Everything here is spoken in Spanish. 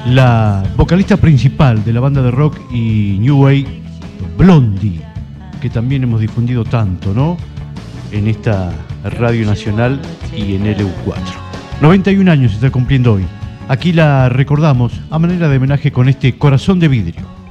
la vocalista principal de la banda de rock y New Wave, Blondie, que también hemos difundido tanto, ¿no? En esta Radio Nacional y en LU4. 91 años está cumpliendo hoy. Aquí la recordamos a manera de homenaje con este Corazón de Vidrio.